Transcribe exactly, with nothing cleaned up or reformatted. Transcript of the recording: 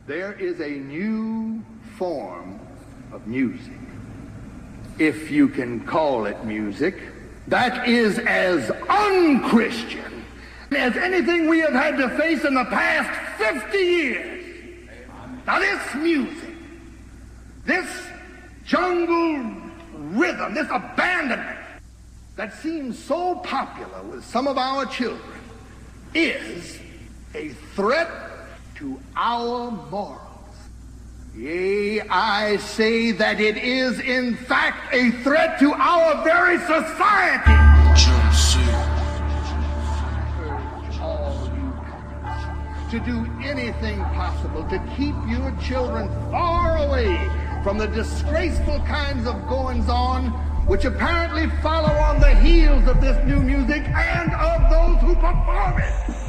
There is a new form of music, if you can call it music, that is as unchristian as anything we have had to face in the past fifty years. Now this music, this jungle rhythm, this abandonment that seems so popular with some of our children is a threat to our morals. Yea, I say that it is in fact a threat to our very society. I urge all you parents to do anything possible to keep your children far away from the disgraceful kinds of goings-on which apparently follow on the heels of this new music and of those who perform it.